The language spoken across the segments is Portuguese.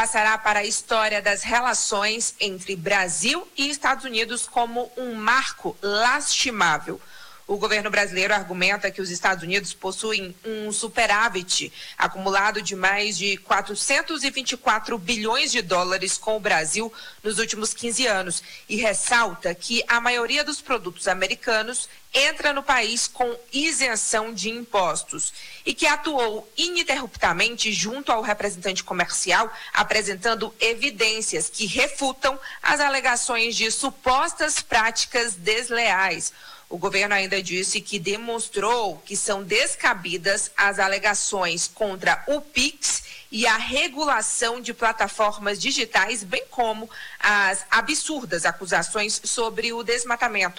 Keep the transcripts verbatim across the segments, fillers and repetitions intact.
passará para a história das relações entre Brasil e Estados Unidos como um marco lastimável. O governo brasileiro argumenta que os Estados Unidos possuem um superávit acumulado de mais de quatrocentos e vinte e quatro bilhões de dólares com o Brasil nos últimos quinze anos e ressalta que a maioria dos produtos americanos entra no país com isenção de impostos e que atuou ininterruptamente junto ao representante comercial, apresentando evidências que refutam as alegações de supostas práticas desleais. O governo ainda disse que demonstrou que são descabidas as alegações contra o Pix e a regulação de plataformas digitais, bem como as absurdas acusações sobre o desmatamento,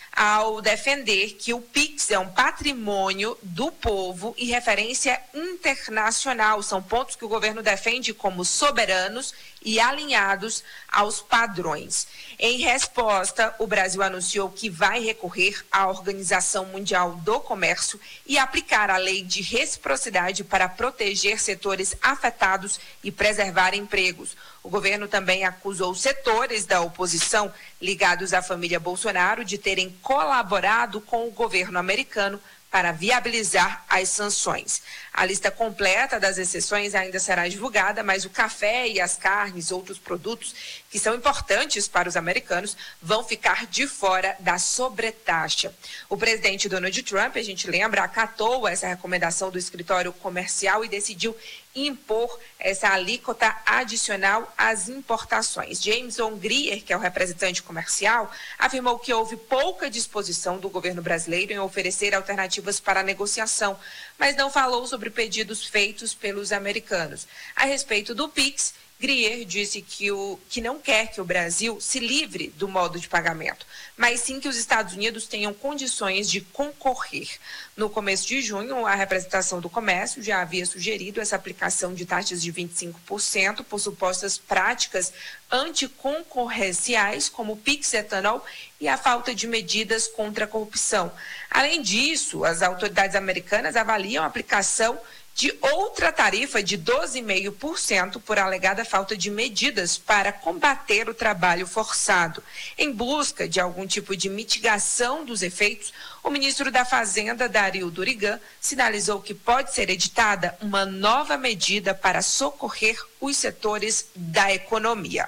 ao defender que o Pix é um patrimônio do povo e referência internacional. São pontos que o governo defende como soberanos e alinhados aos padrões. Em resposta, o Brasil anunciou que vai recorrer à Organização Mundial do Comércio e aplicar a lei de reciprocidade para proteger setores afetados e preservar empregos. O governo também acusou setores da oposição ligados à família Bolsonaro de terem colaborado com o governo americano para viabilizar as sanções. A lista completa das exceções ainda será divulgada, mas o café e as carnes, outros produtos que são importantes para os americanos, vão ficar de fora da sobretaxa. O presidente Donald Trump, a gente lembra, acatou essa recomendação do escritório comercial e decidiu impor essa alíquota adicional às importações. Jameson Greer, que é o representante comercial, afirmou que houve pouca disposição do governo brasileiro em oferecer alternativas para a negociação, mas não falou sobre pedidos feitos pelos americanos. A respeito do Pix, Greer disse que, o, que não quer que o Brasil se livre do modo de pagamento, mas sim que os Estados Unidos tenham condições de concorrer. No começo de junho, a representação do comércio já havia sugerido essa aplicação de taxas de vinte e cinco por cento por supostas práticas anticoncorrenciais, como o Pix Etanol e a falta de medidas contra a corrupção. Além disso, as autoridades americanas avaliam a aplicação de outra tarifa de doze vírgula cinco por cento por alegada falta de medidas para combater o trabalho forçado. Em busca de algum tipo de mitigação dos efeitos, o ministro da Fazenda, Dario Durigan, sinalizou que pode ser editada uma nova medida para socorrer os setores da economia.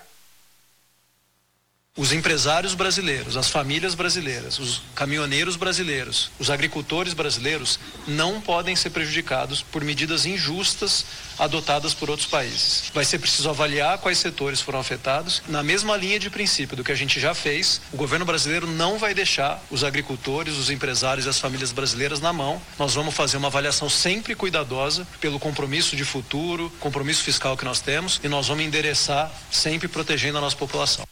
Os empresários brasileiros, as famílias brasileiras, os caminhoneiros brasileiros, os agricultores brasileiros não podem ser prejudicados por medidas injustas adotadas por outros países. Vai ser preciso avaliar quais setores foram afetados. Na mesma linha de princípio do que a gente já fez, o governo brasileiro não vai deixar os agricultores, os empresários e as famílias brasileiras na mão. Nós vamos fazer uma avaliação sempre cuidadosa pelo compromisso de futuro, compromisso fiscal que nós temos, e nós vamos endereçar sempre protegendo a nossa população.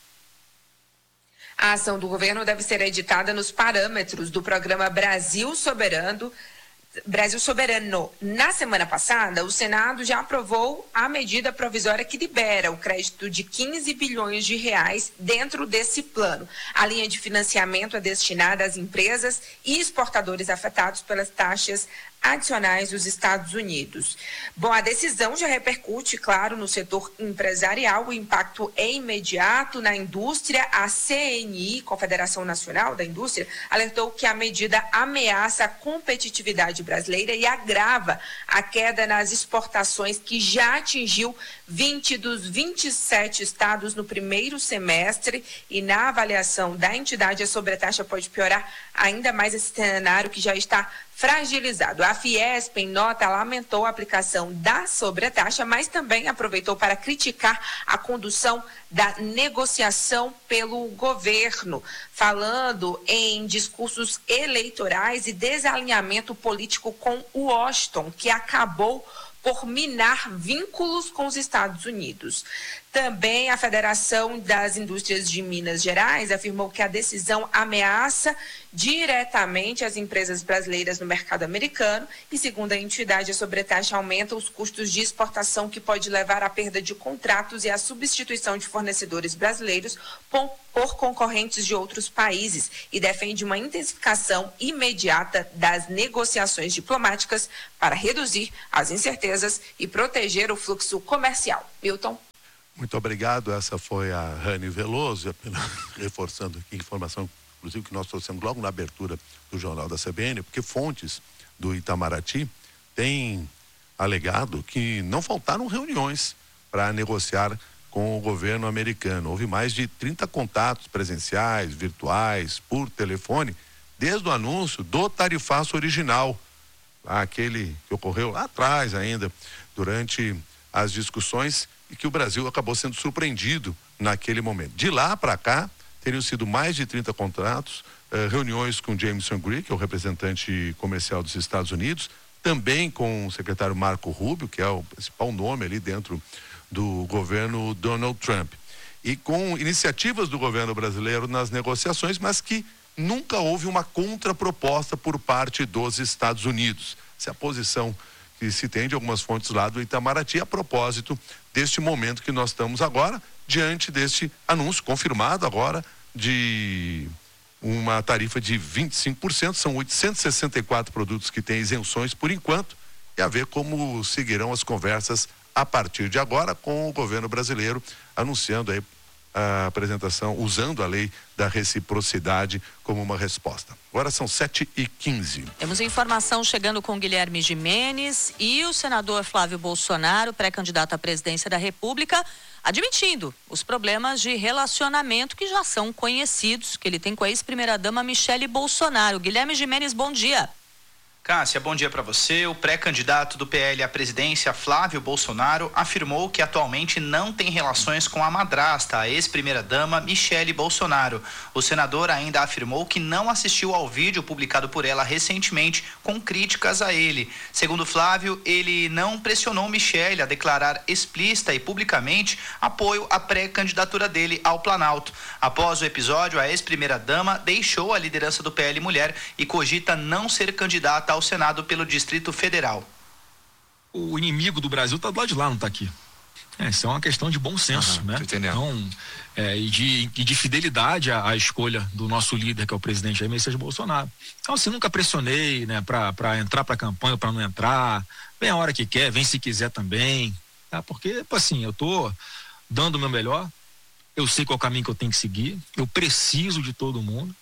A ação do governo deve ser editada nos parâmetros do programa Brasil Soberano. Brasil Soberano. Na semana passada, o Senado já aprovou a medida provisória que libera o crédito de quinze bilhões de reais dentro desse plano. A linha de financiamento é destinada às empresas e exportadores afetados pelas taxas adicionais dos Estados Unidos. Bom, a decisão já repercute, claro, no setor empresarial. O impacto é imediato na indústria. A C N I, Confederação Nacional da Indústria, alertou que a medida ameaça a competitividade brasileira e agrava a queda nas exportações, que já atingiu vinte dos vinte e sete estados no primeiro semestre, e na avaliação da entidade a sobretaxa pode piorar ainda mais esse cenário que já está fragilizado. A Fiesp, em nota, lamentou a aplicação da sobretaxa, mas também aproveitou para criticar a condução da negociação pelo governo, falando em discursos eleitorais e desalinhamento político com Washington, que acabou por minar vínculos com os Estados Unidos. Também a Federação das Indústrias de Minas Gerais afirmou que a decisão ameaça diretamente as empresas brasileiras no mercado americano e, segundo a entidade, a sobretaxa aumenta os custos de exportação, que pode levar à perda de contratos e à substituição de fornecedores brasileiros por, por concorrentes de outros países, e defende uma intensificação imediata das negociações diplomáticas para reduzir as incertezas e proteger o fluxo comercial. Milton. Muito obrigado. Essa foi a Rani Veloso, reforçando aqui informação, inclusive, que nós trouxemos logo na abertura do Jornal da C B N, porque fontes do Itamaraty têm alegado que não faltaram reuniões para negociar com o governo americano. Houve mais de trinta contatos presenciais, virtuais, por telefone, desde o anúncio do tarifaço original, aquele que ocorreu lá atrás ainda, durante as discussões, e que o Brasil acabou sendo surpreendido naquele momento. De lá para cá, teriam sido mais de trinta contratos, eh, reuniões com Jameson Green, que é o representante comercial dos Estados Unidos, também com o secretário Marco Rubio, que é o principal nome ali dentro do governo Donald Trump. E com iniciativas do governo brasileiro nas negociações, mas que nunca houve uma contraproposta por parte dos Estados Unidos. Essa é a posição que se tem de algumas fontes lá do Itamaraty a propósito deste momento que nós estamos agora, diante deste anúncio confirmado agora de uma tarifa de vinte e cinco por cento, são oitocentos e sessenta e quatro produtos que têm isenções por enquanto, e a ver como seguirão as conversas a partir de agora com o governo brasileiro anunciando aí a apresentação, usando a lei da reciprocidade como uma resposta. Agora são sete e quinze. Temos informação chegando com Guilherme Gimenez e o senador Flávio Bolsonaro, pré-candidato à presidência da República, admitindo os problemas de relacionamento que já são conhecidos, que ele tem com a ex-primeira-dama Michele Bolsonaro. Guilherme Gimenez, bom dia. Cássia, bom dia para você. O pré-candidato do P L à presidência, Flávio Bolsonaro, afirmou que atualmente não tem relações com a madrasta, a ex-primeira-dama Michele Bolsonaro. O senador ainda afirmou que não assistiu ao vídeo publicado por ela recentemente com críticas a ele. Segundo Flávio, ele não pressionou Michele a declarar explícita e publicamente apoio à pré-candidatura dele ao Planalto. Após o episódio, a ex-primeira-dama deixou a liderança do P L Mulher e cogita não ser candidata ao Senado pelo Distrito Federal. O inimigo do Brasil está do lado de lá, não está aqui. É, isso é uma questão de bom senso, uhum, né? Então, é, e, de, e de fidelidade à, à escolha do nosso líder, que é o presidente Jair Messias Bolsonaro. Então, assim, nunca pressionei, né, para entrar para a campanha, para não entrar. Vem a hora que quer, vem se quiser também. Tá? Porque, assim, eu tô dando o meu melhor, eu sei qual é o caminho que eu tenho que seguir, eu preciso de todo mundo.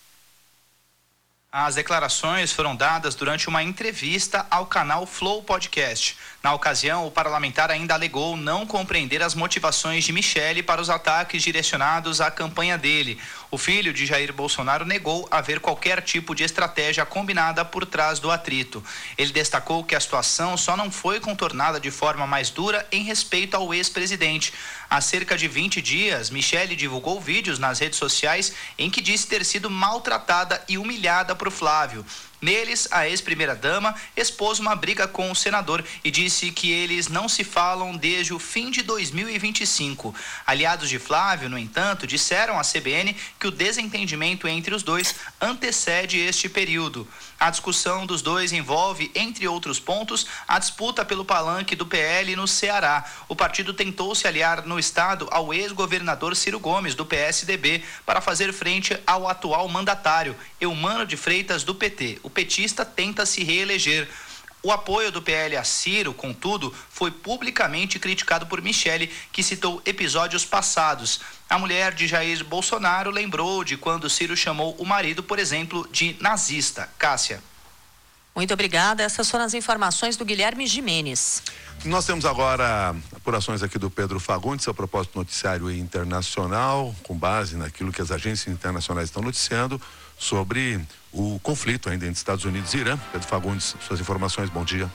As declarações foram dadas durante uma entrevista ao canal Flow Podcast. Na ocasião, o parlamentar ainda alegou não compreender as motivações de Michele para os ataques direcionados à campanha dele. O filho de Jair Bolsonaro negou haver qualquer tipo de estratégia combinada por trás do atrito. Ele destacou que a situação só não foi contornada de forma mais dura em respeito ao ex-presidente. Há cerca de vinte dias, Michele divulgou vídeos nas redes sociais em que disse ter sido maltratada e humilhada por Flávio. Neles, a ex-primeira-dama expôs uma briga com o senador e disse que eles não se falam desde o fim de dois mil e vinte e cinco. Aliados de Flávio, no entanto, disseram à C B N que o desentendimento entre os dois antecede este período. A discussão dos dois envolve, entre outros pontos, a disputa pelo palanque do P L no Ceará. O partido tentou se aliar no estado ao ex-governador Ciro Gomes, do P S D B, para fazer frente ao atual mandatário, Eumano de Freitas, do P T. O petista tenta se reeleger. O apoio do P L a Ciro, contudo, foi publicamente criticado por Michele, que citou episódios passados. A mulher de Jair Bolsonaro lembrou de quando Ciro chamou o marido, por exemplo, de nazista. Cássia. Muito obrigada. Essas foram as informações do Guilherme Gimenez. Nós temos agora apurações aqui do Pedro Fagundes a propósito do noticiário internacional, com base naquilo que as agências internacionais estão noticiando sobre o conflito ainda entre Estados Unidos e Irã. Pedro Fagundes, suas informações, bom dia.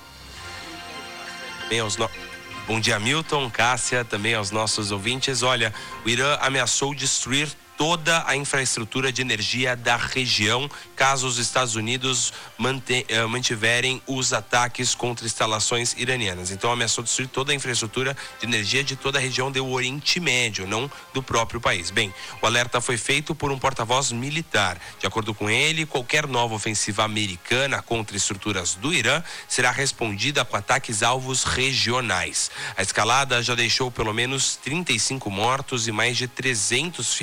Bem, aos no... Bom dia, Milton, Cássia, também aos nossos ouvintes. Olha, o Irã ameaçou destruir toda a infraestrutura de energia da região, caso os Estados Unidos mante- mantiverem os ataques contra instalações iranianas. Então ameaçou destruir toda a infraestrutura de energia de toda a região do Oriente Médio, não do próprio país. Bem, o alerta foi feito por um porta-voz militar. De acordo com ele, qualquer nova ofensiva americana contra estruturas do Irã será respondida com ataques alvos regionais. A escalada já deixou pelo menos trinta e cinco mortos e mais de trezentos feridos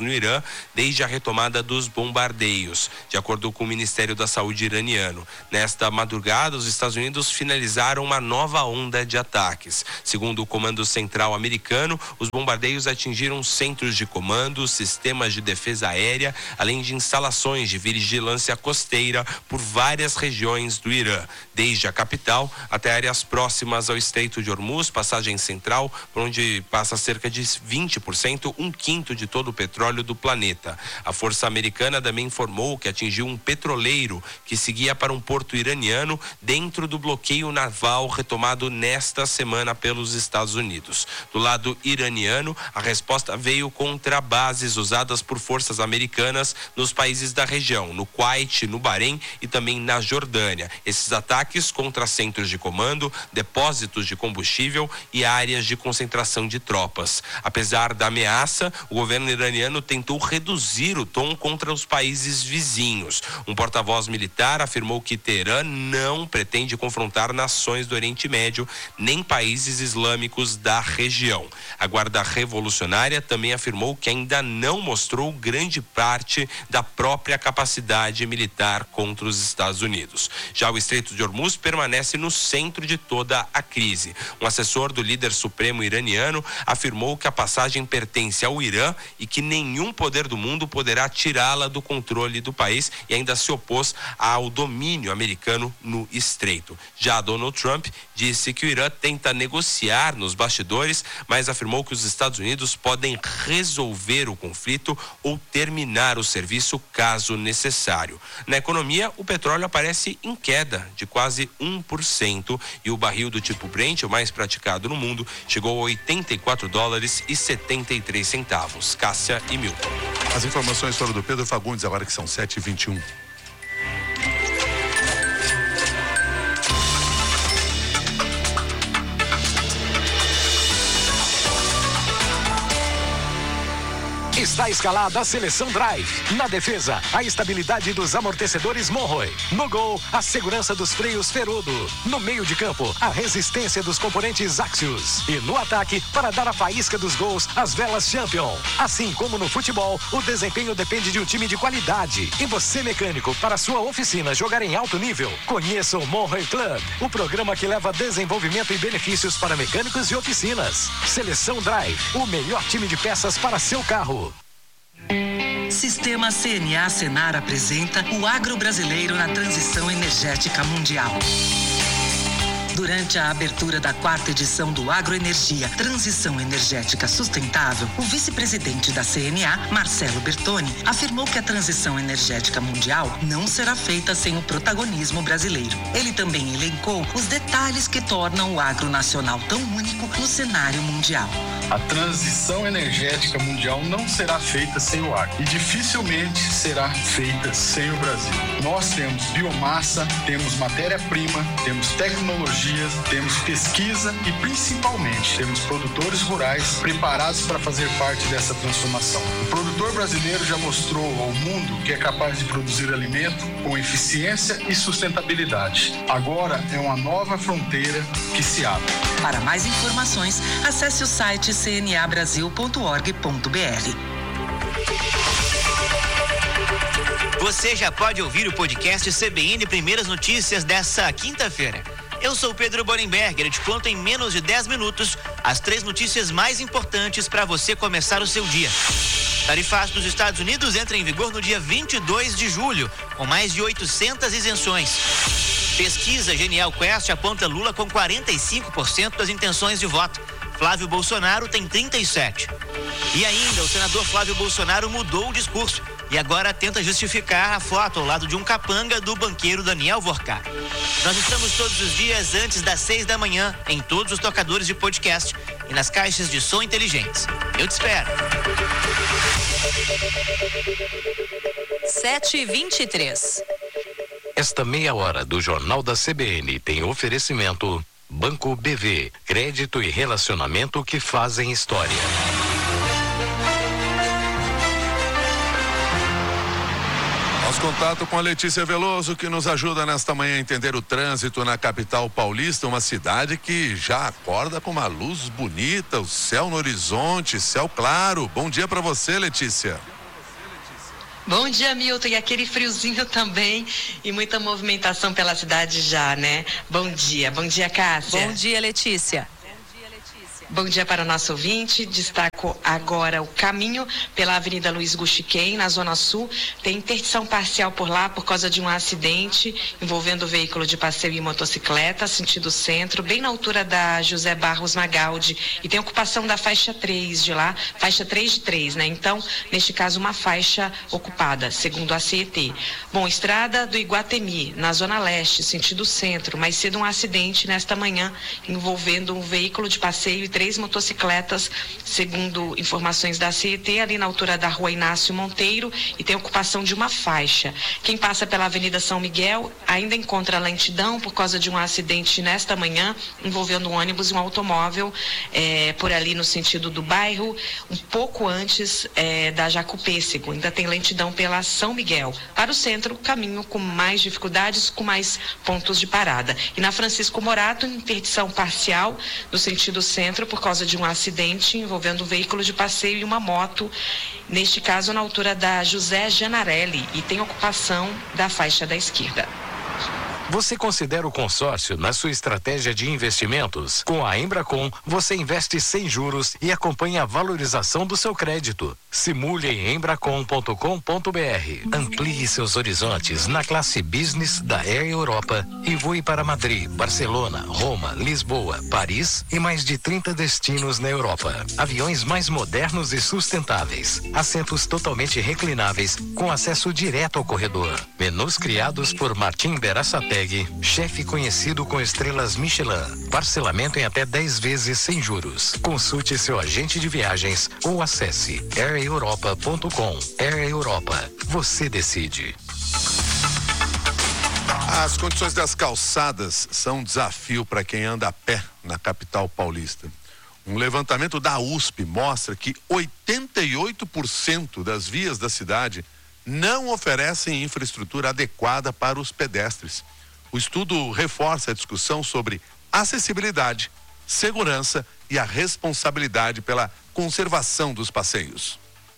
no Irã desde a retomada dos bombardeios, de acordo com o Ministério da Saúde iraniano. Nesta madrugada, os Estados Unidos finalizaram uma nova onda de ataques. Segundo o Comando Central americano, os bombardeios atingiram centros de comando, sistemas de defesa aérea, além de instalações de vigilância costeira por várias regiões do Irã, desde a capital até áreas próximas ao Estreito de Hormuz, passagem central, por onde passa cerca de vinte por cento, um quinto de todo o petróleo do planeta. A Força Americana também informou que atingiu um petroleiro que seguia para um porto iraniano dentro do bloqueio naval retomado nesta semana pelos Estados Unidos. Do lado iraniano, a resposta veio contra bases usadas por forças americanas nos países da região, no Kuwait, no Bahrein e também na Jordânia. Esses ataques contra centros de comando, depósitos de combustível e áreas de concentração de tropas. Apesar da ameaça, o governo iraniano tentou reduzir o tom contra os países vizinhos. Um porta-voz militar afirmou que Teherã não pretende confrontar nações do Oriente Médio nem países islâmicos da região. A Guarda Revolucionária também afirmou que ainda não mostrou grande parte da própria capacidade militar contra os Estados Unidos. Já o Estreito de Hormuz permanece no centro de toda a crise. Um assessor do líder supremo iraniano afirmou que a passagem pertence ao Irã e que nenhum poder do mundo poderá tirá-la do controle do país, e ainda se opôs ao domínio americano no estreito. Já Donald Trump disse que o Irã tenta negociar nos bastidores, mas afirmou que os Estados Unidos podem resolver o conflito ou terminar o serviço caso necessário. Na economia, o petróleo aparece em queda de quase um por cento e o barril do tipo Brent, o mais praticado no mundo, chegou a oitenta e quatro dólares e setenta e três centavos. Cássia e Milton. As informações foram do Pedro Fagundes, agora que são sete e vinte e um. Está escalada a seleção Drive. Na defesa, a estabilidade dos amortecedores Monroe. No gol, a segurança dos freios Ferodo. No meio de campo, a resistência dos componentes Axios. E no ataque, para dar a faísca dos gols, as velas Champion. Assim como no futebol, o desempenho depende de um time de qualidade. E você, mecânico, para sua oficina jogar em alto nível, conheça o Monroe Club, o programa que leva desenvolvimento e benefícios para mecânicos e oficinas. Seleção Drive, o melhor time de peças para seu carro. Sistema C N A Senar apresenta o agro brasileiro na transição energética mundial. Durante a abertura da quarta edição do Agroenergia Transição Energética Sustentável, o vice-presidente da C N A, Marcelo Bertoni, afirmou que a transição energética mundial não será feita sem o protagonismo brasileiro. Ele também elencou os detalhes que tornam o agro nacional tão único no cenário mundial. A transição energética mundial não será feita sem o agro e dificilmente será feita sem o Brasil. Nós temos biomassa, temos matéria-prima, temos tecnologia, temos pesquisa e, principalmente, temos produtores rurais preparados para fazer parte dessa transformação. O produtor brasileiro já mostrou ao mundo que é capaz de produzir alimento com eficiência e sustentabilidade. Agora é uma nova fronteira que se abre. Para mais informações, acesse o site c n a brasil ponto org ponto b r. Você já pode ouvir o podcast C B N Primeiras Notícias dessa quinta-feira. Eu sou Pedro Borenberger e te conto em menos de dez minutos as três notícias mais importantes para você começar o seu dia. Tarifaço dos Estados Unidos entra em vigor no dia vinte e dois de julho, com mais de oitocentas isenções. Pesquisa Genial Quest aponta Lula com quarenta e cinco por cento das intenções de voto. Flávio Bolsonaro tem trinta e sete por cento. E ainda, o senador Flávio Bolsonaro mudou o discurso e agora tenta justificar a foto ao lado de um capanga do banqueiro Daniel Vorcar. Nós estamos todos os dias antes das seis da manhã em todos os tocadores de podcast e nas caixas de som inteligentes. Eu te espero. sete e vinte e três. Esta meia hora do Jornal da C B N tem oferecimento Banco B V, crédito e relacionamento que fazem história. Nosso contato com a Letícia Veloso, que nos ajuda nesta manhã a entender o trânsito na capital paulista, uma cidade que já acorda com uma luz bonita, o céu no horizonte, céu claro. Bom dia para você, Letícia. Bom dia, Milton, e aquele friozinho também e muita movimentação pela cidade já, né? Bom dia, bom dia, Cássia. Bom dia, Letícia. Bom dia para o nosso ouvinte. Destaco agora o caminho pela Avenida Luiz Guxiquem, na Zona Sul. Tem interdição parcial por lá por causa de um acidente envolvendo veículo de passeio e motocicleta, sentido centro, bem na altura da José Barros Magaldi. E tem ocupação da faixa três de lá, faixa três de três, né? Então, neste caso, uma faixa ocupada, segundo a C E T. Bom, estrada do Iguatemi, na Zona Leste, sentido centro. Mais cedo um acidente nesta manhã envolvendo um veículo de passeio e três motocicletas, segundo informações da C E T, ali na altura da Rua Inácio Monteiro, e tem ocupação de uma faixa. Quem passa pela Avenida São Miguel ainda encontra lentidão por causa de um acidente nesta manhã envolvendo um ônibus e um automóvel eh, por ali no sentido do bairro, um pouco antes eh, da Jacupêssego. Ainda tem lentidão pela São Miguel. Para o centro, caminho com mais dificuldades, com mais pontos de parada. E na Francisco Morato, interdição parcial no sentido centro por causa de um acidente envolvendo um veículo de passeio e uma moto, neste caso na altura da José Janarelli, e tem ocupação da faixa da esquerda. Você considera o consórcio na sua estratégia de investimentos? Com a Embracon, você investe sem juros e acompanha a valorização do seu crédito. Simule em embracon ponto com ponto br. Amplie seus horizontes na classe Business da Air Europa e voe para Madrid, Barcelona, Roma, Lisboa, Paris e mais de trinta destinos na Europa. Aviões mais modernos e sustentáveis. Assentos totalmente reclináveis com acesso direto ao corredor. Menus criados por Martim Berasategui, chefe conhecido com estrelas Michelin. Parcelamento em até dez vezes sem juros. Consulte seu agente de viagens ou acesse air europa ponto com. Air Europa. Você decide. As condições das calçadas são um desafio para quem anda a pé na capital paulista. Um levantamento da U S P mostra que oitenta e oito por cento das vias da cidade não oferecem infraestrutura adequada para os pedestres. O estudo reforça a discussão sobre acessibilidade, segurança e a responsabilidade pela conservação dos passeios.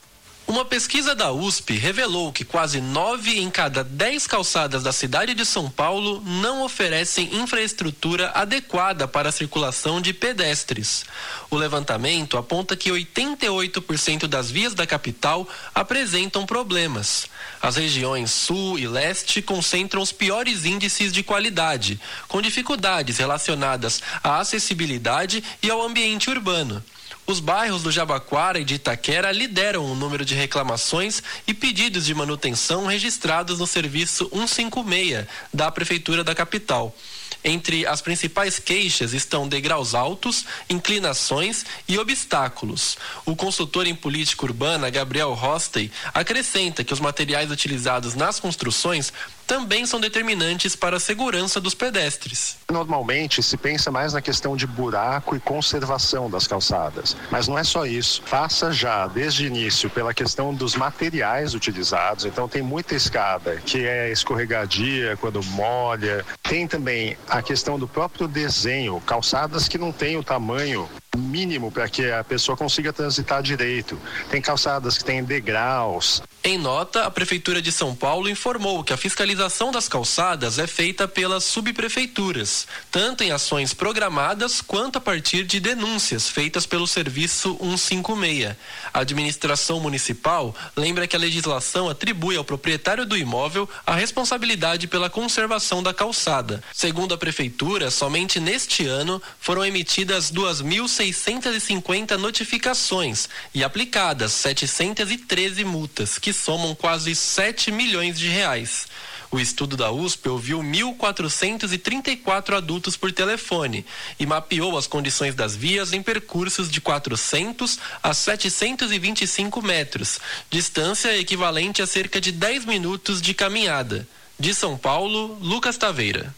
Uma pesquisa da U S P revelou que quase nove em cada dez calçadas da cidade de São Paulo não oferecem infraestrutura adequada para a circulação de pedestres. O levantamento aponta que oitenta e oito por cento das vias da capital apresentam problemas. As regiões sul e leste concentram os piores índices de qualidade, com dificuldades relacionadas à acessibilidade e ao ambiente urbano. Os bairros do Jabaquara e de Itaquera lideram o número de reclamações e pedidos de manutenção registrados no serviço cento e cinquenta e seis da Prefeitura da capital. Entre as principais queixas estão degraus altos, inclinações e obstáculos. O consultor em política urbana, Gabriel Rostey, acrescenta que os materiais utilizados nas construções também são determinantes para a segurança dos pedestres. Normalmente se pensa mais na questão de buraco e conservação das calçadas, mas não é só isso. Passa já desde o início pela questão dos materiais utilizados, então tem muita escada que é escorregadia quando molha. Tem também a questão do próprio desenho, calçadas que não têm o tamanho mínimo para que a pessoa consiga transitar direito. Tem calçadas que têm degraus. Em nota, a Prefeitura de São Paulo informou que a fiscalização das calçadas é feita pelas subprefeituras, tanto em ações programadas quanto a partir de denúncias feitas pelo serviço cento e cinquenta e seis. A administração municipal lembra que a legislação atribui ao proprietário do imóvel a responsabilidade pela conservação da calçada. Segundo a Prefeitura, somente neste ano foram emitidas duas mil seiscentas e cinquenta notificações e aplicadas setecentas e treze multas, que somam quase sete milhões de reais. O estudo da U S P ouviu mil quatrocentos e trinta e quatro adultos por telefone e mapeou as condições das vias em percursos de quatrocentos a setecentos e vinte e cinco metros, distância equivalente a cerca de dez minutos de caminhada. De São Paulo, Lucas Taveira.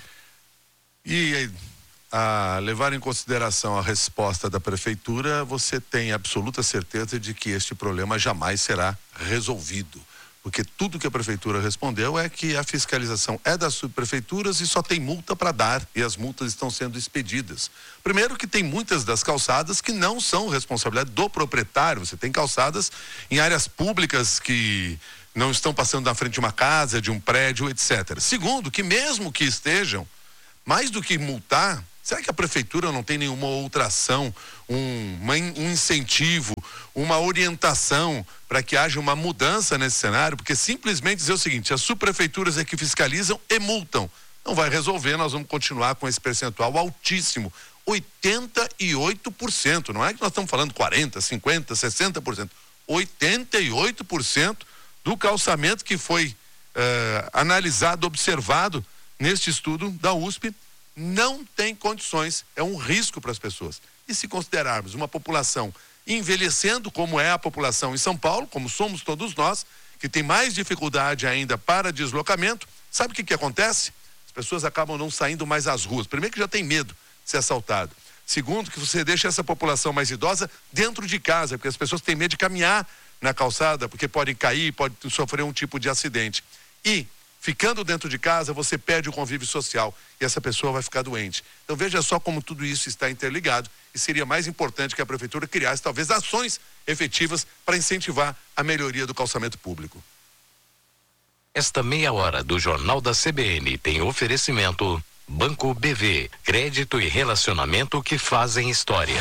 E a levar em consideração a resposta da Prefeitura, você tem absoluta certeza de que este problema jamais será resolvido. Porque tudo que a prefeitura respondeu é que a fiscalização é das subprefeituras e só tem multa para dar, e as multas estão sendo expedidas. Primeiro que tem muitas das calçadas que não são responsabilidade do proprietário. Você tem calçadas em áreas públicas que não estão passando na frente de uma casa, de um prédio, etcétera. Segundo, que mesmo que estejam, mais do que multar, será que a prefeitura não tem nenhuma outra ação, um, uma, um incentivo, uma orientação para que haja uma mudança nesse cenário? Porque simplesmente dizer o seguinte, as subprefeituras é que fiscalizam e multam. Não vai resolver, nós vamos continuar com esse percentual altíssimo, oitenta e oito por cento. Não é que nós estamos falando quarenta, cinquenta, sessenta por cento. oitenta e oito por cento do calçamento que foi uh, analisado, observado neste estudo da U S P, não tem condições, é um risco para as pessoas. E se considerarmos uma população envelhecendo, como é a população em São Paulo, como somos todos nós, que tem mais dificuldade ainda para deslocamento, sabe o que que acontece? As pessoas acabam não saindo mais às ruas. Primeiro que já tem medo de ser assaltado. Segundo, que você deixa essa população mais idosa dentro de casa, porque as pessoas têm medo de caminhar na calçada, porque podem cair, podem sofrer um tipo de acidente. E ficando dentro de casa, você perde o convívio social e essa pessoa vai ficar doente. Então veja só como tudo isso está interligado e seria mais importante que a prefeitura criasse talvez ações efetivas para incentivar a melhoria do calçamento público. Esta meia hora do Jornal da C B N tem oferecimento Banco B V, crédito e relacionamento que fazem história.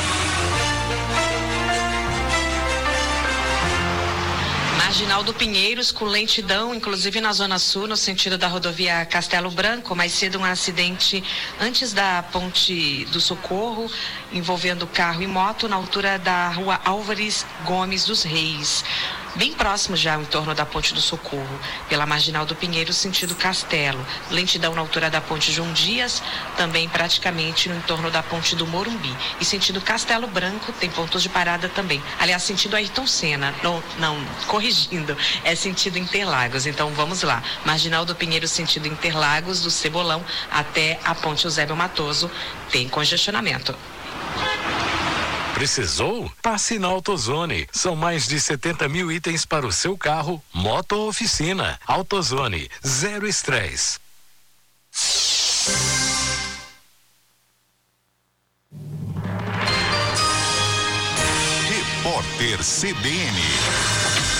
Marginal do Pinheiros com lentidão, inclusive na Zona Sul, no sentido da rodovia Castelo Branco. Mais cedo um acidente antes da Ponte do Socorro, envolvendo carro e moto, na altura da rua Álvares Gomes dos Reis. Bem próximo já em torno da Ponte do Socorro, pela Marginal do Pinheiros, sentido Castelo. Lentidão na altura da Ponte João Dias, também praticamente no entorno da Ponte do Morumbi. E sentido Castelo Branco, tem pontos de parada também. Aliás, sentido Ayrton Senna, não, não, corrigindo, é sentido Interlagos. Então vamos lá, Marginal do Pinheiros, sentido Interlagos, do Cebolão até a Ponte Eusébio Matoso, tem congestionamento. Precisou? Passe na AutoZone. São mais de setenta mil itens para o seu carro, moto ou oficina. AutoZone, zero estresse. Repórter C B N.